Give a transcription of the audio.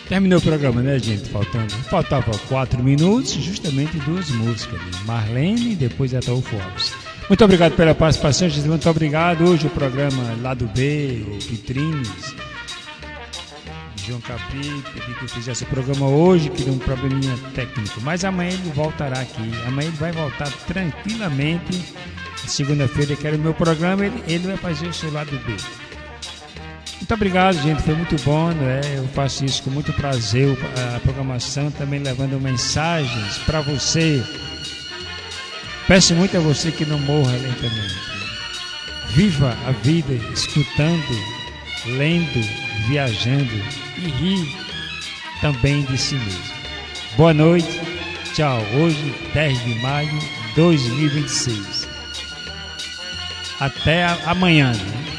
Terminou o programa, né, gente? Faltava 4 minutos, justamente 2 músicas. Né? Marlene e depois Ataúfo Alves. Muito obrigado pela participação, gente. Muito obrigado. Hoje o programa Lado B, o Vitrines, João Capri, pedi que eu fizesse o programa hoje, que deu um probleminha técnico. Mas amanhã ele voltará aqui. Amanhã ele vai voltar tranquilamente. Segunda-feira eu quero o meu programa, ele vai fazer o seu Lado B. Muito obrigado, gente, foi muito bom, né? Eu faço isso com muito prazer, a programação também levando mensagens para você. Peço muito a você que não morra lentamente. Viva a vida escutando, lendo, viajando e ri também de si mesmo. Boa noite, tchau. Hoje, 10 de maio de 2026. Até amanhã, né?